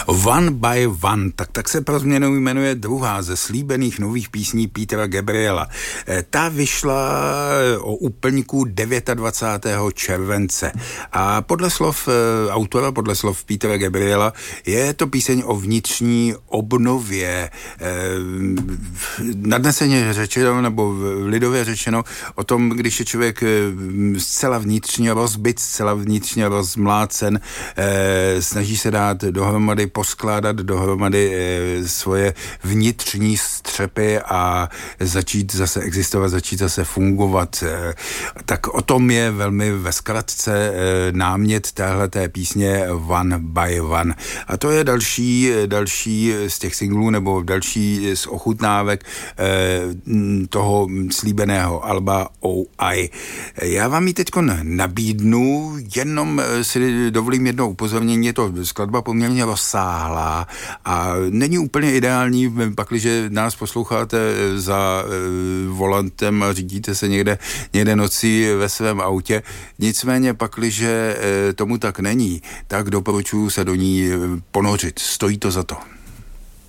One by One, tak se pro změnu jmenuje druhá ze slíbených nových písní Petera Gabriela. Ta vyšla o úplňku 29. července a podle slov autora, podle slov Petera Gabriela, je to píseň o vnitřní obnově. Nadneseně řečeno, nebo lidově řečeno, o tom, když je člověk zcela vnitřně rozbit, zcela vnitřně rozmlácen, snaží se dát dohromady, poskládat dohromady svoje vnitřní střepy a začít zase existovat, začít zase fungovat. Tak o tom je velmi ve zkratce námět téhleté písně One by One. A to je další z těch singlů, nebo další z ochutnávek toho slíbeného alba OI. Já vám ji teďko nabídnu, jenom si dovolím jedno upozornění, je to skladba poměrně rozsáhlá a není úplně ideální, pakliže nás posloucháte za volantem a řídíte se někde nocí ve svém autě. Nicméně pakliže tomu tak není, tak doporučuji se do ní ponořit. Stojí to za to.